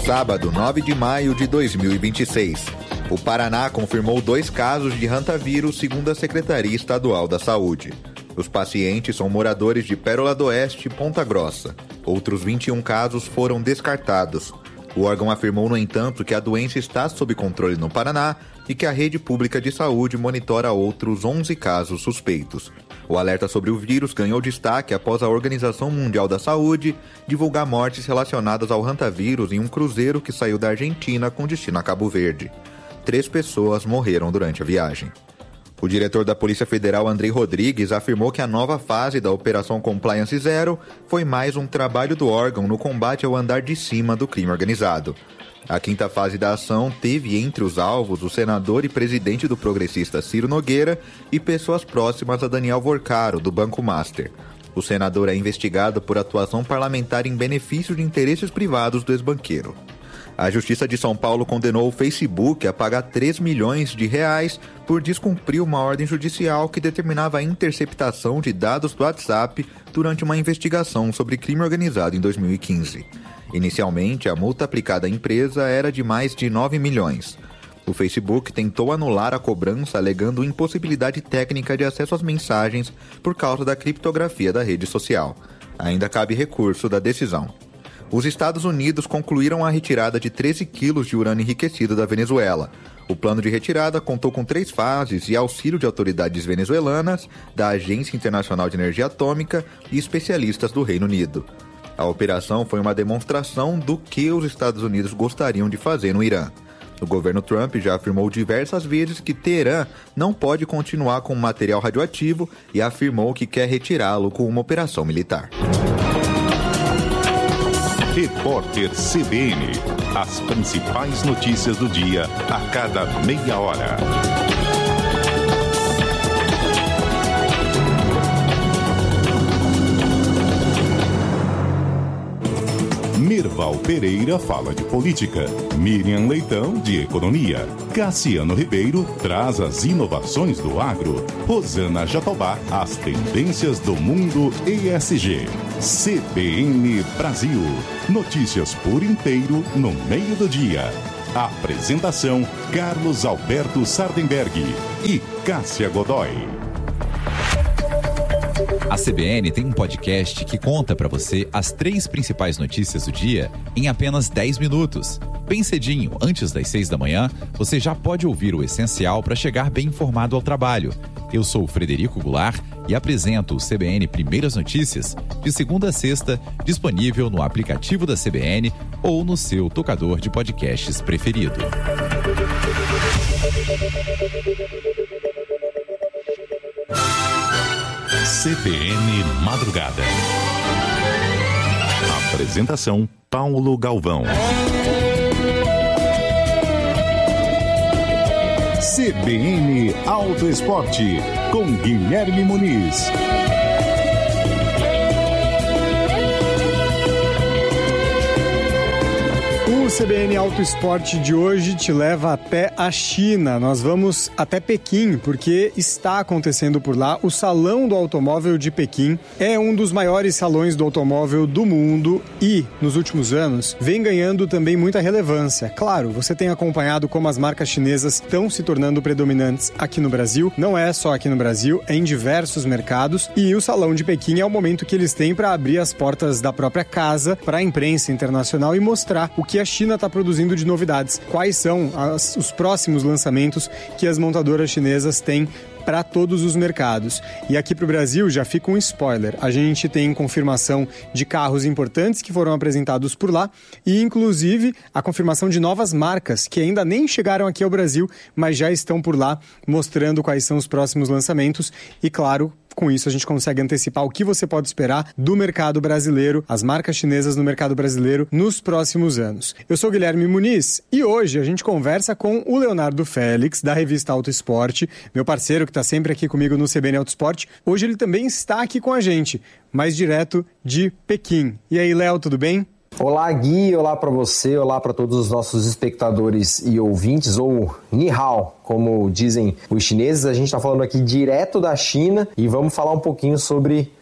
Sábado, 9 de maio de 2026. O Paraná confirmou 2 casos de hantavírus, segundo a Secretaria Estadual da Saúde. Os pacientes são moradores de Pérola do Oeste e Ponta Grossa. Outros 21 casos foram descartados. O órgão afirmou, no entanto, que a doença está sob controle no Paraná e que a rede pública de saúde monitora outros 11 casos suspeitos. O alerta sobre o vírus ganhou destaque após a Organização Mundial da Saúde divulgar mortes relacionadas ao hantavírus em um cruzeiro que saiu da Argentina com destino a Cabo Verde. 3 pessoas morreram durante a viagem. O diretor da Polícia Federal, Andrei Rodrigues, afirmou que a nova fase da Operação Compliance Zero foi mais um trabalho do órgão no combate ao andar de cima do crime organizado. A 5ª fase da ação teve entre os alvos o senador e presidente do progressista Ciro Nogueira e pessoas próximas a Daniel Vorcaro, do Banco Master. O senador é investigado por atuação parlamentar em benefício de interesses privados do ex-banqueiro. A Justiça de São Paulo condenou o Facebook a pagar R$3 milhões por descumprir uma ordem judicial que determinava a interceptação de dados do WhatsApp durante uma investigação sobre crime organizado em 2015. Inicialmente, a multa aplicada à empresa era de mais de 9 milhões. O Facebook tentou anular a cobrança alegando impossibilidade técnica de acesso às mensagens por causa da criptografia da rede social. Ainda cabe recurso da decisão. Os Estados Unidos concluíram a retirada de 13 quilos de urânio enriquecido da Venezuela. O plano de retirada contou com 3 fases e auxílio de autoridades venezuelanas, da Agência Internacional de Energia Atômica e especialistas do Reino Unido. A operação foi uma demonstração do que os Estados Unidos gostariam de fazer no Irã. O governo Trump já afirmou diversas vezes que Teherã não pode continuar com material radioativo e afirmou que quer retirá-lo com uma operação militar. Repórter CBN. As principais notícias do dia a cada meia hora. Mirval Pereira fala de política, Miriam Leitão de economia, Cassiano Ribeiro traz as inovações do agro, Rosana Jatobá as tendências do mundo ESG. CBN Brasil, notícias por inteiro no meio do dia. Apresentação Carlos Alberto Sardenberg e Cássia Godoy. A CBN tem um podcast que conta para você as 3 principais notícias do dia em apenas 10 minutos. Bem cedinho, antes das 6 da manhã, você já pode ouvir o essencial para chegar bem informado ao trabalho. Eu sou o Frederico Goulart e apresento o CBN Primeiras Notícias de segunda a sexta, disponível no aplicativo da CBN ou no seu tocador de podcasts preferido. CBN Madrugada. Apresentação Paulo Galvão. CBN Auto Esporte com Guilherme Muniz. O CBN Auto Esporte de hoje te leva até a China. Nós vamos até Pequim, porque está acontecendo por lá o Salão do Automóvel de Pequim. É um dos maiores salões do automóvel do mundo e, nos últimos anos, vem ganhando também muita relevância. Claro, você tem acompanhado como as marcas chinesas estão se tornando predominantes aqui no Brasil. Não é só aqui no Brasil, é em diversos mercados. E o Salão de Pequim é o momento que eles têm para abrir as portas da própria casa para a imprensa internacional e mostrar o que a China está produzindo de novidades. Quais são os próximos lançamentos que as montadoras chinesas têm para todos os mercados. E aqui para o Brasil já fica um spoiler. A gente tem confirmação de carros importantes que foram apresentados por lá e, inclusive, a confirmação de novas marcas que ainda nem chegaram aqui ao Brasil, mas já estão por lá mostrando quais são os próximos lançamentos e, claro, com isso a gente consegue antecipar o que você pode esperar do mercado brasileiro, as marcas chinesas no mercado brasileiro nos próximos anos. Eu sou Guilherme Muniz e hoje a gente conversa com o Leonardo Félix, da revista Auto Esporte, meu parceiro que está sempre aqui comigo no CBN Auto Esporte. Hoje ele também está aqui com a gente, mais direto de Pequim. E aí, Léo, tudo bem? Olá, Gui, olá para você, olá para todos os nossos espectadores e ouvintes, ou Ni Hao, como dizem os chineses. A gente está falando aqui direto da China e vamos falar um pouquinho sobre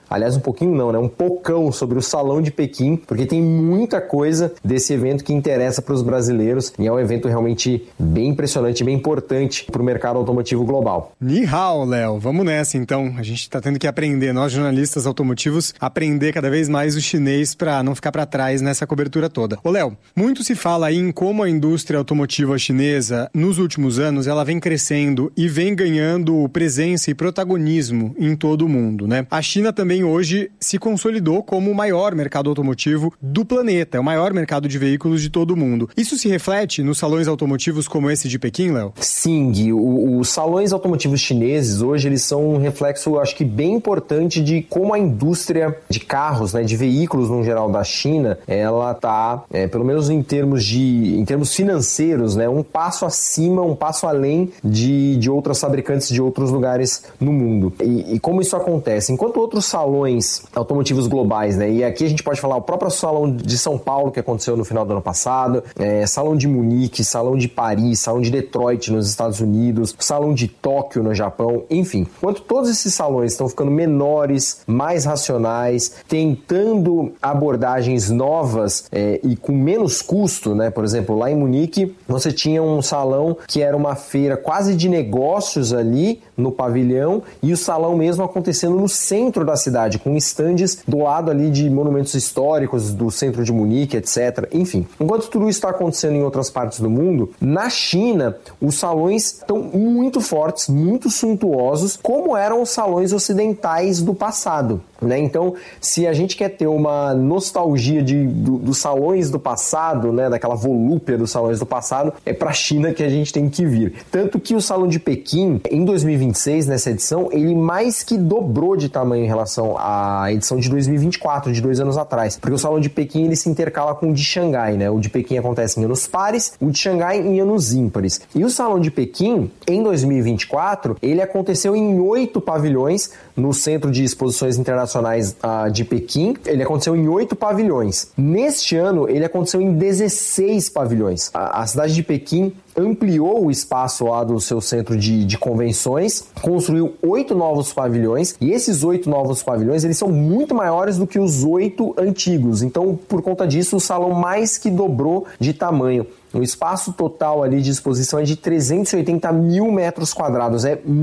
aliás, um pouquinho não, né? Um pocão sobre o Salão de Pequim, porque tem muita coisa desse evento que interessa para os brasileiros e é um evento realmente bem impressionante, bem importante para o mercado automotivo global. Ni hao, Léo. Vamos nessa, então. A gente está tendo que aprender, nós jornalistas automotivos, aprender cada vez mais o chinês para não ficar para trás nessa cobertura toda. Ô, Léo, muito se fala aí em como a indústria automotiva chinesa, nos últimos anos, ela vem crescendo e vem ganhando presença e protagonismo em todo o mundo, né? A China também hoje se consolidou como o maior mercado automotivo do planeta, é o maior mercado de veículos de todo o mundo. Isso se reflete nos salões automotivos como esse de Pequim, Léo? Sim, Gui. Os salões automotivos chineses hoje eles são um reflexo, acho que bem importante de como a indústria de carros, né, de veículos no geral da China, ela está, pelo menos em termos financeiros, né, um passo acima, um passo além de outras fabricantes de outros lugares no mundo. E como isso acontece? Enquanto outros salões automotivos globais, né, e aqui a gente pode falar o próprio salão de São Paulo que aconteceu no final do ano passado, salão de Munique, salão de Paris, salão de Detroit nos Estados Unidos, salão de Tóquio no Japão, enfim. Enquanto todos esses salões estão ficando menores, mais racionais, tentando abordagens novas e com menos custo, né? Por exemplo, lá em Munique, você tinha um salão que era uma feira quase de negócios ali no pavilhão e o salão mesmo acontecendo no centro da cidade, com estandes do lado ali de monumentos históricos do centro de Munique, etc. Enfim, enquanto tudo isso está acontecendo em outras partes do mundo, na China, os salões estão muito fortes, muito suntuosos, como eram os salões ocidentais do passado, né? Então, se a gente quer ter uma nostalgia dos salões do passado, né, daquela volúpia dos salões do passado, é para a China que a gente tem que vir. Tanto que o Salão de Pequim, em 2026, nessa edição, ele mais que dobrou de tamanho em relação à edição de 2024, de 2 anos atrás. Porque o Salão de Pequim, ele se intercala com o de Xangai, né? O de Pequim acontece em anos pares, o de Xangai em anos ímpares. E o Salão de Pequim, em 2024, ele aconteceu em 8 pavilhões no Centro de Exposições Internacionais de Pequim. Ele aconteceu em 8 pavilhões. Neste ano, ele aconteceu em 16 pavilhões. A cidade de Pequim ampliou o espaço lá do seu centro de convenções, construiu 8 novos pavilhões, e esses 8 novos pavilhões, eles são muito maiores do que os 8 antigos. Então, por conta disso, o salão mais que dobrou de tamanho. O espaço total ali de exposição é de 380 mil metros quadrados, é